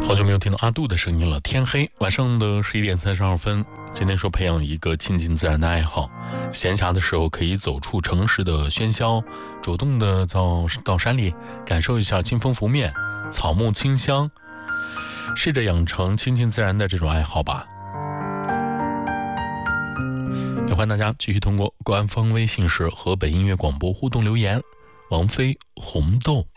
好久没有听到阿杜的声音了。天黑，晚上的11点32分。今天说培养一个亲近自然的爱好，闲暇的时候可以走出城市的喧嚣，主动的到山里感受一下清风拂面，草木清香，试着养成亲近自然的这种爱好吧。也欢迎大家继续通过官方微信时和本音乐广播互动留言。王菲红豆。